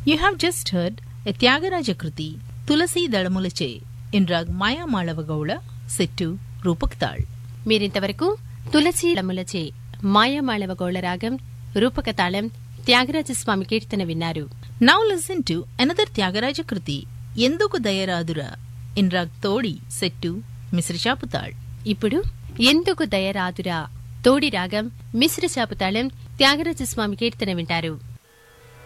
You have just heard a Tyagaraja Kruti, Tulasi Dalamulache, in Rag Maya Malavagaula, set to Rupak Tal. మీరింతవరకు తులసి దళములచే మాయమాళవగౌళ రాగం రూపకతాళం త్యాగరాజస్వామి కీర్తన విన్నారు. Now listen to another Tyagaraja Kruti, Enduku Dayaradura, in Rag Todi, set to Misra Tal. ఇప్పుడు ఎందుకు దయరాదురా తోడి రాగం మిశ్ర చాపుతాళం త్యాగరాజస్వామి కీర్తన వింటారు.